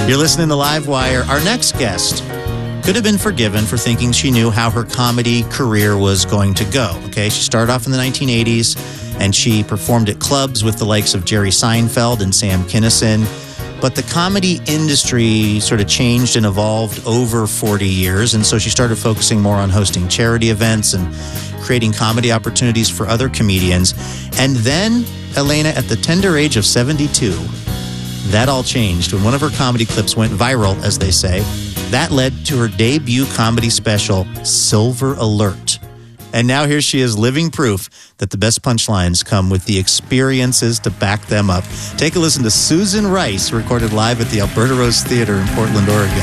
You're listening to Live Wire. Our next guest could have been forgiven for thinking she knew how her comedy career was going to go. Okay, she started off in the 1980s, and she performed at clubs with the likes of Jerry Seinfeld and Sam Kinison. But the comedy industry sort of changed and evolved over 40 years, and so she started focusing more on hosting charity events and creating comedy opportunities for other comedians. And then, Elena, at the tender age of 72, that all changed when one of her comedy clips went viral, as they say. That led to her debut comedy special, Silver Alert. And now here she is, living proof that the best punchlines come with the experiences to back them up. Take a listen to Susan Rice, recorded live at the Alberta Rose Theater in Portland, Oregon.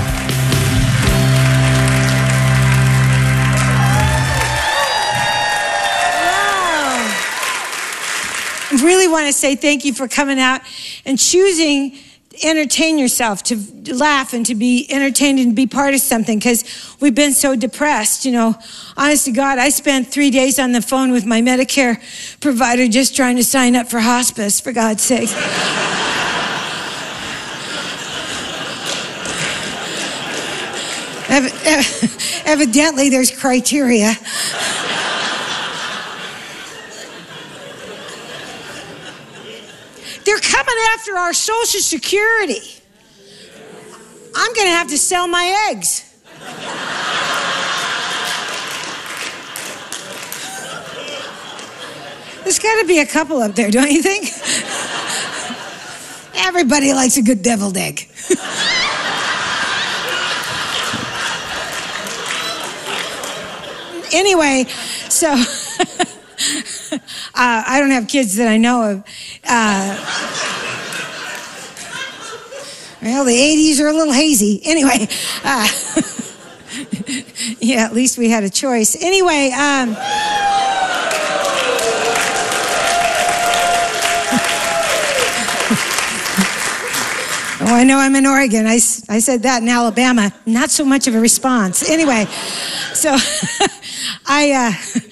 I really want to say thank you for coming out and choosing to entertain yourself, to laugh and to be entertained and be part of something, because we've been so depressed. You know, honest to God, I spent 3 days on the phone with my Medicare provider just trying to sign up for hospice, for God's sake. Evidently, there's criteria. They're coming after our Social Security. I'm going to have to sell my eggs. There's got to be a couple up there, don't you think? Everybody likes a good deviled egg. Anyway, so I don't have kids that I know of. Well, the 80s are a little hazy. Anyway, yeah, at least we had a choice. Anyway, oh, I know I'm in Oregon. I said that in Alabama. Not so much of a response. Anyway, so I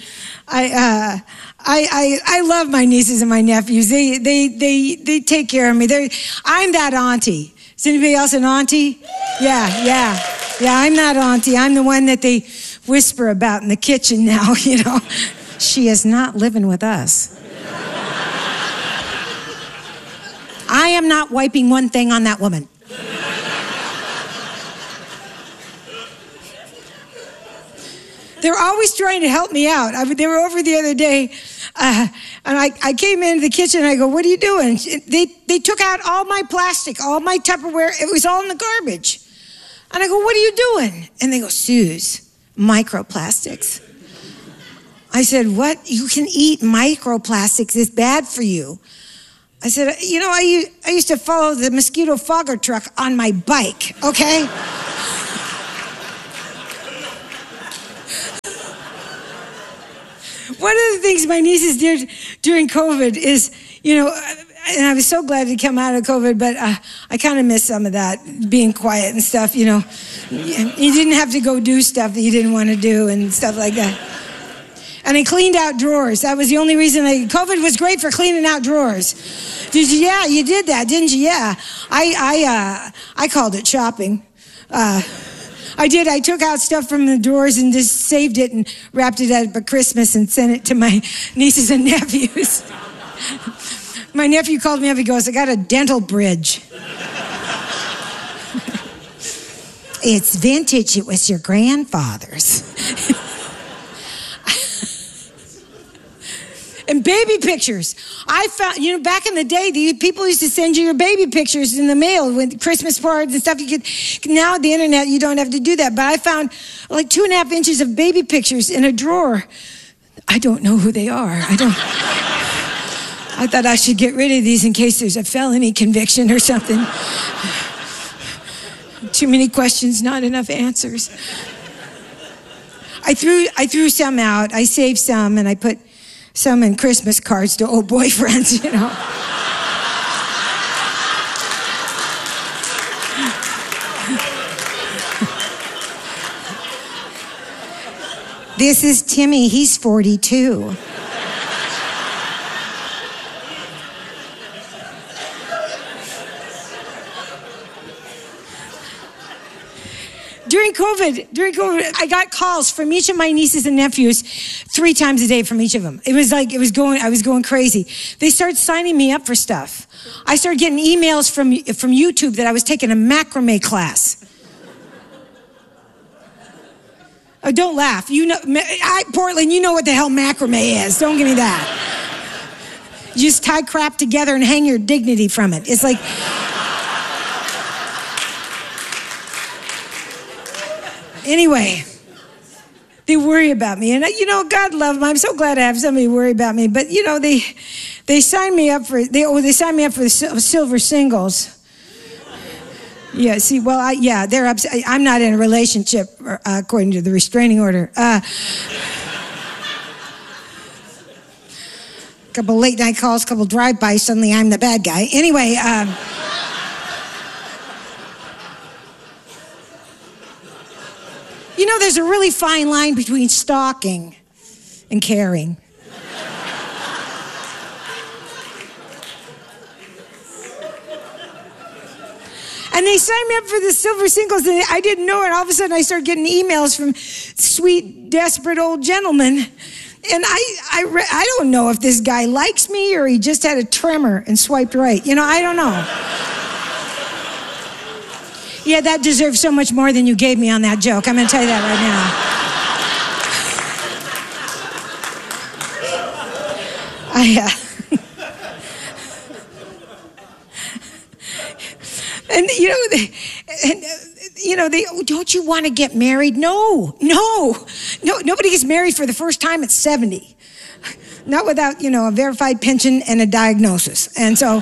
love my nieces and my nephews. They take care of me. I'm that auntie. Is anybody else an auntie? Yeah, I'm that auntie. I'm the one that they whisper about in the kitchen now, you know. She is not living with us. I am not wiping one thing on that woman. They're always trying to help me out. They were over the other day, and I came into the kitchen, and I go, what are you doing? They took out all my plastic, all my Tupperware. It was all in the garbage. And I go, what are you doing? And they go, Suze, microplastics. I said, what? You can eat microplastics. It's bad for you. I said, you know, I used to follow the mosquito fogger truck on my bike, okay? One of the things my nieces did during COVID is, you know, and I was so glad to come out of COVID, but I kind of miss some of that, being quiet and stuff, you know. You didn't have to go do stuff that you didn't want to do and stuff like that. And I cleaned out drawers. That was the only reason. COVID was great for cleaning out drawers. Did you? Yeah, you did that, didn't you? Yeah. I called it shopping. I did. I took out stuff from the drawers and just saved it and wrapped it up at Christmas and sent it to my nieces and nephews. My nephew called me up. He goes, I got a dental bridge. It's vintage. It was your grandfather's. And baby pictures. I found, you know, back in the day, people used to send you your baby pictures in the mail with Christmas cards and stuff. Now with the internet, you don't have to do that. But I found like 2.5 inches of baby pictures in a drawer. I don't know who they are. I thought I should get rid of these in case there's a felony conviction or something. Too many questions, not enough answers. I threw some out. I saved some, and I put some in Christmas cards to old boyfriends, you know. This is Timmy. He's 42. During COVID, I got calls from each of my nieces and nephews 3 times a day from each of them. I was going crazy. They started signing me up for stuff. I started getting emails from YouTube that I was taking a macrame class. Oh, don't laugh. Portland, you know what the hell macrame is. Don't give me that. You just tie crap together and hang your dignity from it. It's like... Anyway, they worry about me. And, God love them. I'm so glad I have somebody worry about me. But, they signed me up for the silver singles. Yeah, see, well, they're upset. I'm not in a relationship, according to the restraining order. Couple late night calls, couple drive-bys, suddenly I'm the bad guy. Anyway, there's a really fine line between stalking and caring. And they signed me up for the silver singles, and I didn't know it. All of a sudden, I started getting emails from sweet, desperate old gentlemen. And I don't know if this guy likes me or he just had a tremor and swiped right. I don't know. Yeah, that deserves so much more than you gave me on that joke. I'm going to tell you that right now. Don't you want to get married? No, nobody gets married for the first time at 70. Not without, a verified pension and a diagnosis. And so...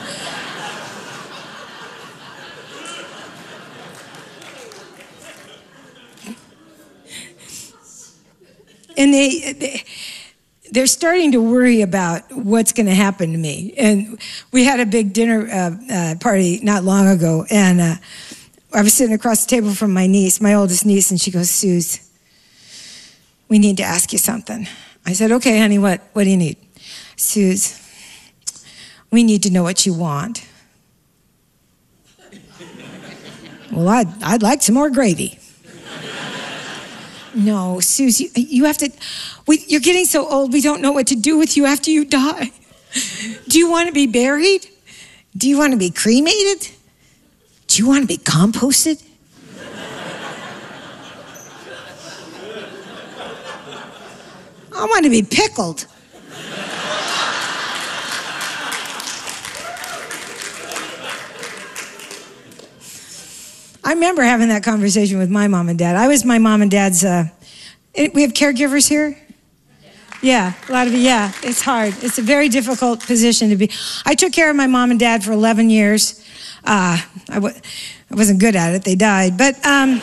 And they're starting to worry about what's going to happen to me. And we had a big dinner party not long ago, and I was sitting across the table from my niece, my oldest niece, and she goes, "Suze, we need to ask you something." I said, "Okay, honey, what do you need?" "Suze, we need to know what you want." "Well, I'd like some more gravy." "No, Suze, you have to, you're getting so old, we don't know what to do with you after you die. Do you want to be buried? Do you want to be cremated? Do you want to be composted?" "I want to be pickled." I remember having that conversation with my mom and dad. I was my mom and dad's, we have caregivers here? Yeah, a lot of you, yeah. It's hard. It's a very difficult position to be. I took care of my mom and dad for 11 years. I wasn't good at it. They died. But,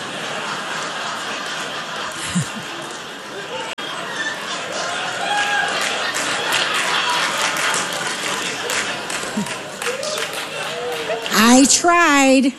I tried.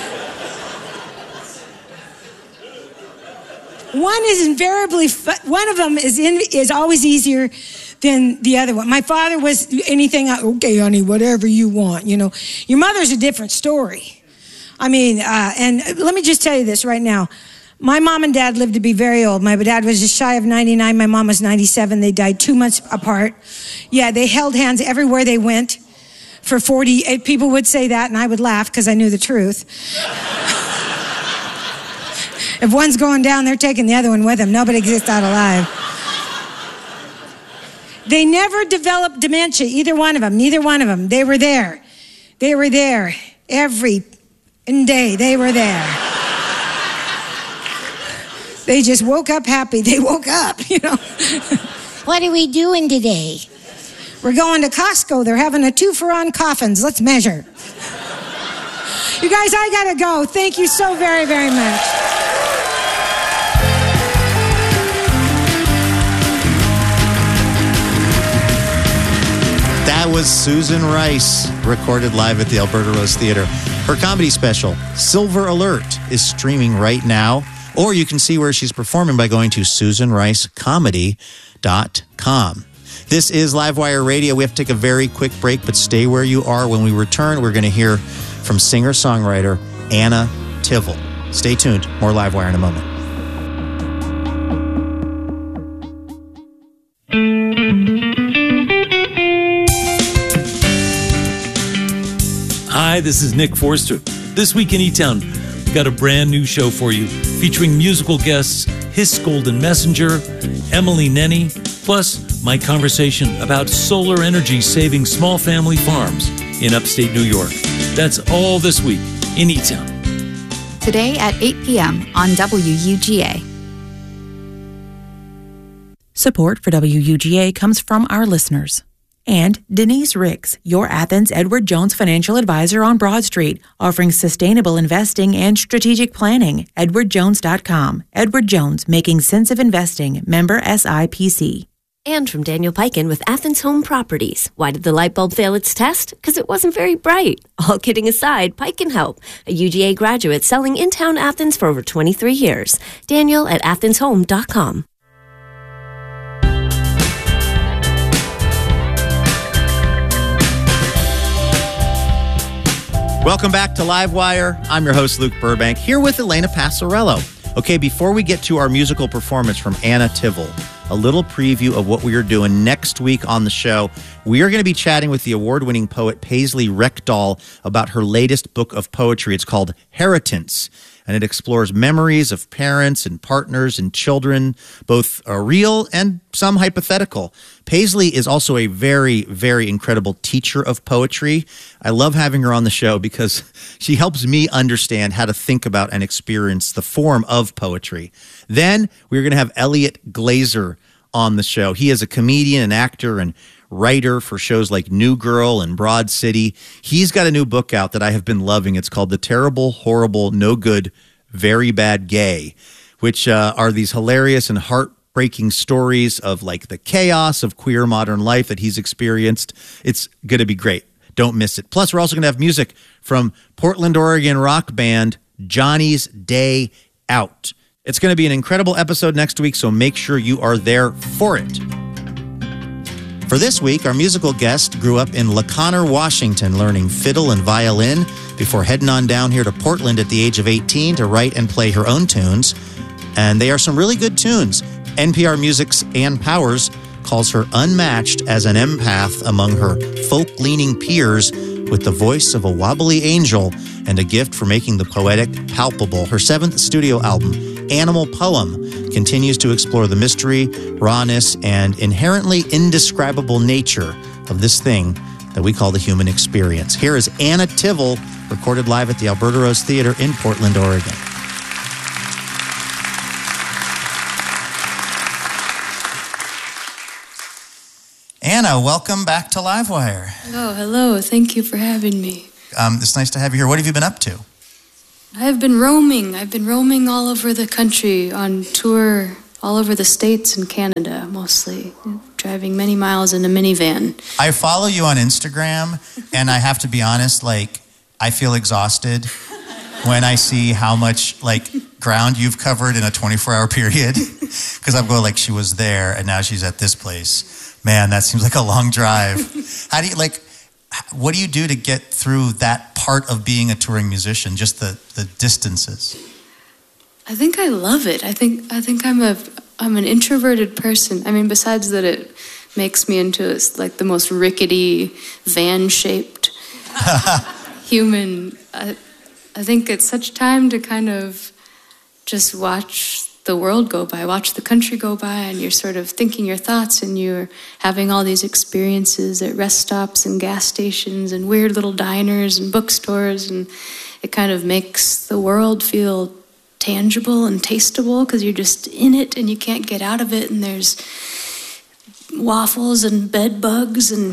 One of them is always easier than the other one. My father was anything, "Okay, honey, whatever you want, Your mother's a different story. I mean, and let me just tell you this right now. My mom and dad lived to be very old. My dad was just shy of 99. My mom was 97. They died 2 months apart. Yeah, they held hands everywhere they went for 40. People would say that, and I would laugh because I knew the truth. If one's going down, they're taking the other one with them. Nobody gets out alive. They never developed dementia, either one of them, neither one of them. They were there. They were there every day. They were there. They just woke up happy. They woke up, What are we doing today? We're going to Costco. They're having a 2-for-1 coffins. Let's measure. You guys, I gotta go. Thank you so very, very much. That was Susan Rice, recorded live at the Alberta Rose Theatre. Her comedy special, Silver Alert, is streaming right now, or you can see where she's performing by going to SusanRiceComedy.com. This is Livewire Radio. We have to take a very quick break, but stay where you are. When we return, we're going to hear from singer-songwriter Anna Tivel. Stay tuned. More Livewire in a moment. Hi, this is Nick Forster. This week in E-Town, we got a brand new show for you featuring musical guests Hiss Golden Messenger, Emily Nenny, plus my conversation about solar energy saving small family farms in upstate New York. That's all this week in E-Town. Today at 8 p.m. on WUGA. Support for WUGA comes from our listeners. And Denise Ricks, your Athens Edward Jones financial advisor on Broad Street, offering sustainable investing and strategic planning. EdwardJones.com. Edward Jones, making sense of investing. Member SIPC. And from Daniel Peikin with Athens Home Properties. Why did the light bulb fail its test? Because it wasn't very bright. All kidding aside, Peikin Help, a UGA graduate selling in town Athens for over 23 years. Daniel at AthensHome.com. Welcome back to Livewire. I'm your host, Luke Burbank, here with Elena Passarello. Okay, before we get to our musical performance from Anna Tivel, a little preview of what we are doing next week on the show. We are going to be chatting with the award-winning poet Paisley Rekdal about her latest book of poetry. It's called Heritance, and it explores memories of parents and partners and children, both real and some hypothetical. Paisley is also a very, very incredible teacher of poetry. I love having her on the show because she helps me understand how to think about and experience the form of poetry. Then we're going to have Elliot Glazer on the show. He is a comedian and actor and writer for shows like New Girl and Broad City. He's got a new book out that I have been loving. It's called The Terrible, Horrible, No Good, Very Bad Gay, which are these hilarious and heartbreaking stories of like the chaos of queer modern life that he's experienced. It's going to be great. Don't miss it. Plus, we're also going to have music from Portland, Oregon rock band Johnny's Day Out. It's going to be an incredible episode next week, so make sure you are there for it. For this week, our musical guest grew up in La Conner, Washington, learning fiddle and violin before heading on down here to Portland at the age of 18 to write and play her own tunes. And they are some really good tunes. NPR Music's Ann Powers calls her unmatched as an empath among her folk-leaning peers, with the voice of a wobbly angel and a gift for making the poetic palpable. Her 7th studio album, Animal Poem, continues to explore the mystery, rawness, and inherently indescribable nature of this thing that we call the human experience. Here is Anna Tivel, recorded live at the Alberta Rose Theater in Portland, Oregon. Anna, welcome back to Livewire. Oh, hello. Thank you for having me. It's nice to have you here. What have you been up to? I've been roaming all over the country on tour, all over the States and Canada, mostly, driving many miles in a minivan. I follow you on Instagram, and I have to be honest, I feel exhausted when I see how much, ground you've covered in a 24-hour period. Because I'm going, she was there, and now she's at this place. Man, that seems like a long drive. How do you, what do you do to get through that part of being a touring musician, just the distances? I think I love it. I think I'm an introverted person. I mean, besides that it makes me into the most rickety, van-shaped human. I think it's such time to kind of just watch the world go by, watch the country go by, and you're sort of thinking your thoughts, and you're having all these experiences at rest stops and gas stations and weird little diners and bookstores, and it kind of makes the world feel tangible and tasteable because you're just in it and you can't get out of it, and there's waffles and bed bugs and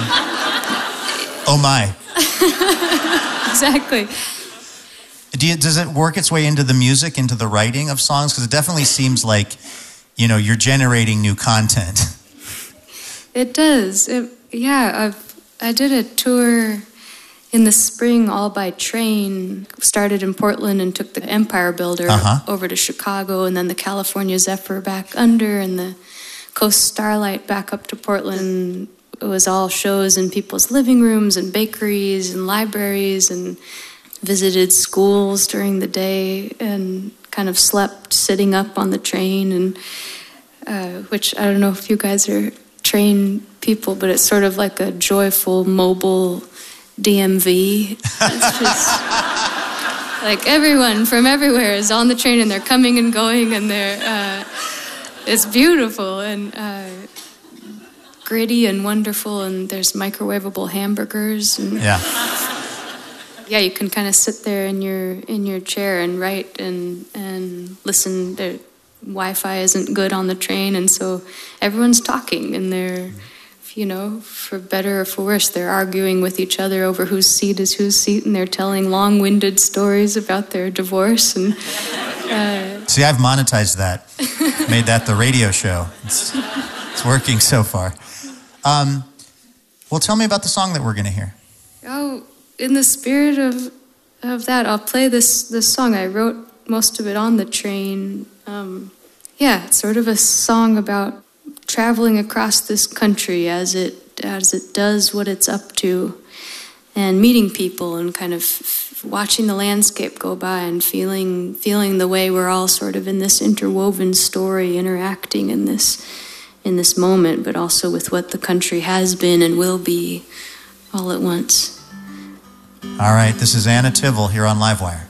oh my. Exactly. Does it work its way into the music, into the writing of songs? Because it definitely seems like, you're generating new content. It does. I did a tour in the spring, all by train. Started in Portland and took the Empire Builder over to Chicago, and then the California Zephyr back under, and the Coast Starlight back up to Portland. It was all shows in people's living rooms and bakeries and libraries, and visited schools during the day and kind of slept sitting up on the train, and which I don't know if you guys are train people, but it's sort of like a joyful mobile DMV. It's just like everyone from everywhere is on the train and they're coming and going, and it's beautiful and gritty and wonderful, and there's microwavable hamburgers and yeah, you can kind of sit there in your chair and write and listen. The Wi-Fi isn't good on the train, and so everyone's talking, and they're, for better or for worse, they're arguing with each other over whose seat is whose seat, and they're telling long-winded stories about their divorce. And see, I've monetized that, made that the radio show. It's working so far. Well, tell me about the song that we're going to hear. Oh, in the spirit of that, I'll play this song. I wrote most of it on the train. It's sort of a song about traveling across this country as it does what it's up to, and meeting people and kind of watching the landscape go by and feeling the way we're all sort of in this interwoven story, interacting in this moment, but also with what the country has been and will be all at once. All right, this is Anna Tivel here on Livewire.